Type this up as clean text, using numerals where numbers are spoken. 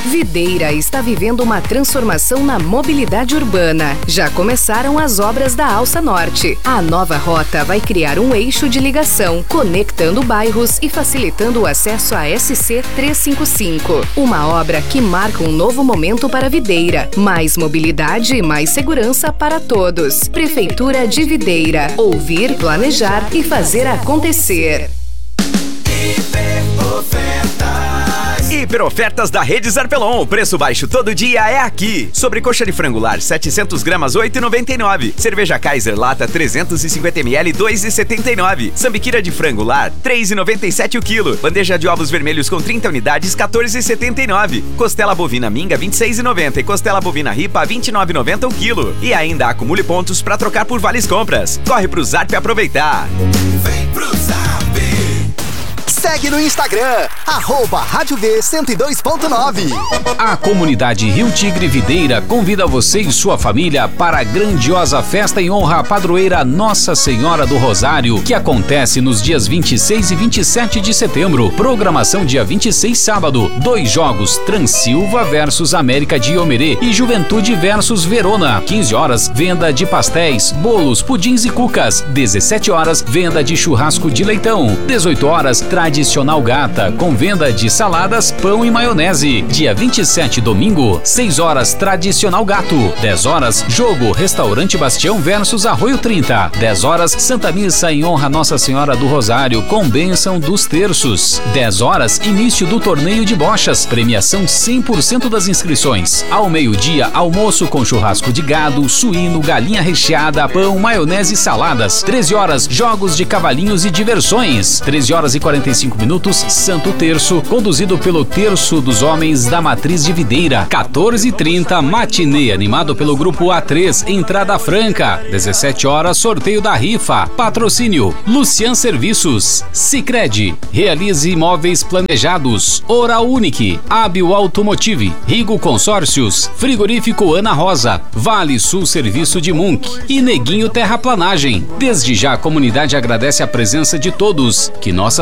Videira está vivendo uma transformação na mobilidade urbana. Já começaram as obras da Alça Norte. A nova rota vai criar um eixo de ligação, conectando bairros e facilitando o acesso à SC 355. Uma obra que marca um novo momento para Videira. Mais mobilidade e mais segurança para todos. Prefeitura de Videira. Ouvir, planejar e fazer acontecer. Hiperofertas da Rede Zarpelon. Preço baixo todo dia é aqui. Sobrecoxa de frango lar 700 gramas 8,99. Cerveja Kaiser lata 350 ml 2,79. Sambiquira de frango lar 3,97 o quilo. Bandeja de ovos vermelhos com 30 unidades 14,79. Costela bovina minga 26,90 e costela bovina ripa 29,90 o quilo. E ainda acumule pontos para trocar por vales compras. Corre pro Zarp aproveitar. Vem pro Zarp. Segue no Instagram, @Rádio V 102.9. A comunidade Rio Tigre Videira convida você e sua família para a grandiosa festa em honra à padroeira Nossa Senhora do Rosário, que acontece nos dias 26 e 27 de setembro. Programação dia 26, sábado. 2 jogos, Transilva versus América de Iomerê e Juventude versus Verona. 15 horas, venda de pastéis, bolos, pudins e cucas. 17 horas, venda de churrasco de leitão. 18 horas, tradicional gata, com venda de saladas, pão e maionese. Dia 27, domingo, 6 horas, tradicional gato. 10 horas, jogo, restaurante Bastião versus Arroio 30. 10 horas, Santa Missa em honra a Nossa Senhora do Rosário, com bênção dos terços. 10 horas, início do torneio de bochas, premiação 100% das inscrições. Ao meio-dia, almoço com churrasco de gado, suíno, galinha recheada, pão, maionese e saladas. 13 horas, jogos de cavalinhos e diversões. 13 horas e 45 minutos, Santo Terço, conduzido pelo Terço dos Homens da Matriz de Videira. 14h30, matinê, animado pelo Grupo A3, entrada franca. 17 horas, sorteio da rifa. Patrocínio, Lucian Serviços, Sicredi, Realize Imóveis Planejados, Oral Unique, Hábil Automotive, Rigo Consórcios, Frigorífico Ana Rosa, Vale Sul Serviço de Munk e Neguinho Terraplanagem. Desde já a comunidade agradece a presença de todos. Que Nossa